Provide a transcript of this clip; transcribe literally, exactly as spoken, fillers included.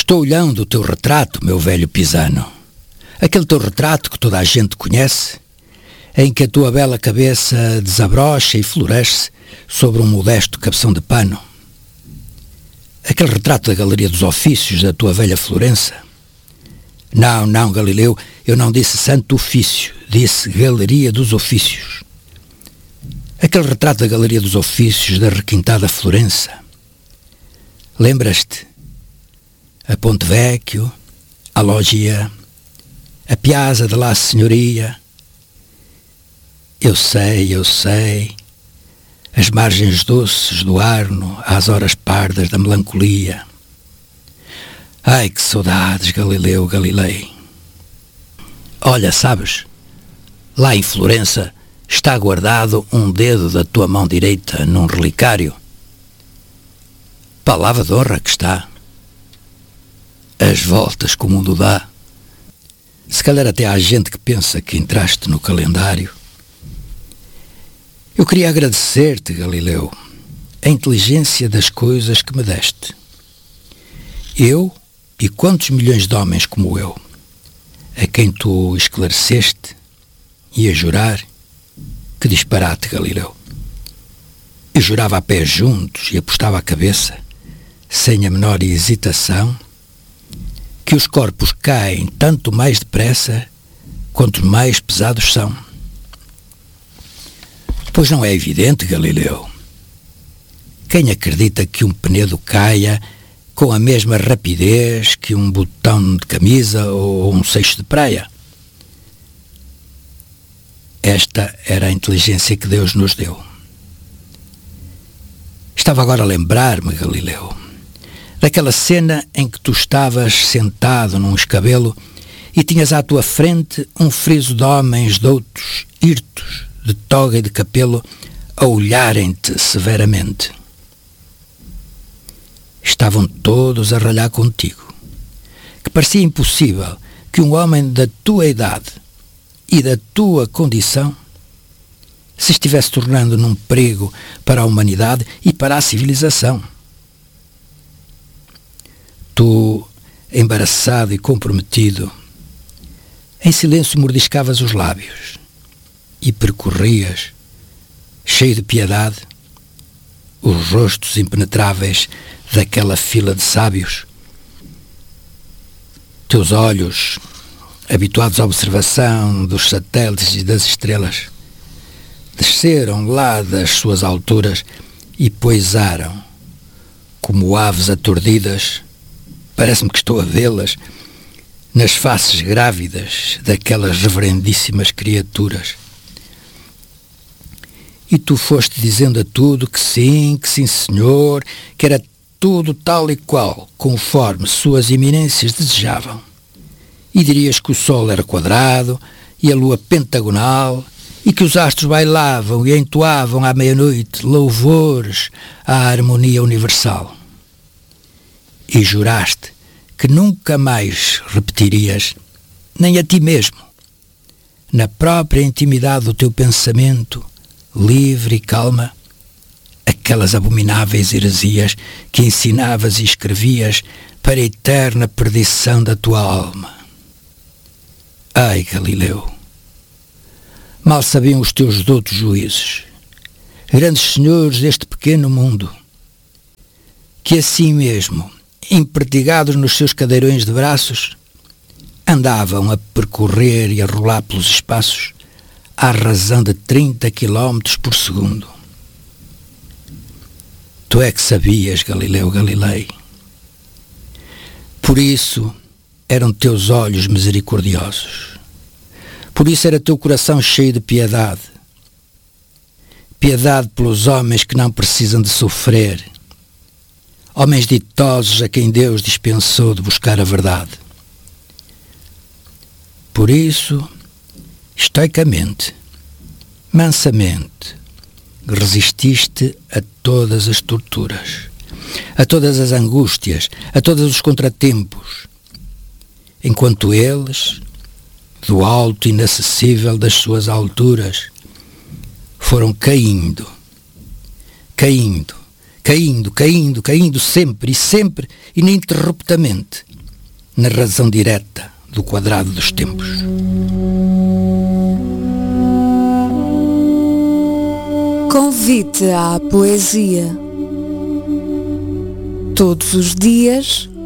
Estou olhando o teu retrato, meu velho pisano. Aquele teu retrato que toda a gente conhece, em que a tua bela cabeça desabrocha e floresce sobre um modesto cabeção de pano. Aquele retrato da Galeria dos Ofícios da tua velha Florença. Não, não, Galileu, eu não disse Santo Ofício, disse Galeria dos Ofícios. Aquele retrato da Galeria dos Ofícios da requintada Florença. Lembras-te? A Ponte Vecchio, a Loggia, a Piazza della Signoria. Eu sei, eu sei, as margens doces do Arno às horas pardas da melancolia. Ai, que saudades, Galileu Galilei. Olha, sabes, lá em Florença está guardado um dedo da tua mão direita num relicário. Palavra de honra que está. As voltas que o mundo dá. Se calhar até há gente que pensa que entraste no calendário. Eu queria agradecer-te, Galileu, a inteligência das coisas que me deste. Eu e quantos milhões de homens como eu, a quem tu esclareceste, e a jurar, que disparate, Galileu. Eu jurava a pé juntos e apostava a cabeça, sem a menor hesitação, que os corpos caem tanto mais depressa quanto mais pesados são. Pois não é evidente, Galileu? Quem acredita que um penedo caia com a mesma rapidez que um botão de camisa ou um seixo de praia? Esta era a inteligência que Deus nos deu. Estava agora a lembrar-me, Galileu, daquela cena em que tu estavas sentado num escabelo e tinhas à tua frente um friso de homens doutos, hirtos, de toga e de capelo, a olharem-te severamente. Estavam todos a ralhar contigo, que parecia impossível que um homem da tua idade e da tua condição se estivesse tornando num perigo para a humanidade e para a civilização. Tu, embaraçado e comprometido, em silêncio mordiscavas os lábios e percorrias, cheio de piedade, os rostos impenetráveis daquela fila de sábios. Teus olhos, habituados à observação dos satélites e das estrelas, desceram lá das suas alturas e poisaram, como aves aturdidas, parece-me que estou a vê-las, nas faces grávidas daquelas reverendíssimas criaturas. E tu foste dizendo a tudo que sim, que sim, senhor, que era tudo tal e qual, conforme suas eminências desejavam. E dirias que o sol era quadrado e a lua pentagonal, e que os astros bailavam e entoavam à meia-noite louvores à harmonia universal. E juraste que nunca mais repetirias, nem a ti mesmo, na própria intimidade do teu pensamento, livre e calma, aquelas abomináveis heresias que ensinavas e escrevias para a eterna perdição da tua alma. Ai, Galileu, mal sabiam os teus doutos juízes, grandes senhores deste pequeno mundo, que assim mesmo, empertigados nos seus cadeirões de braços, andavam a percorrer e a rolar pelos espaços à razão de trinta quilómetros por segundo. Tu é que sabias, Galileu Galilei. Por isso eram teus olhos misericordiosos. Por isso era teu coração cheio de piedade. Piedade pelos homens que não precisam de sofrer. Homens ditosos a quem Deus dispensou de buscar a verdade. Por isso, estoicamente, mansamente, resististe a todas as torturas, a todas as angústias, a todos os contratempos, enquanto eles, do alto inacessível das suas alturas, foram caindo, caindo, caindo, caindo, caindo sempre e sempre, ininterruptamente, na razão direta do quadrado dos tempos. Convite à poesia. Todos os dias,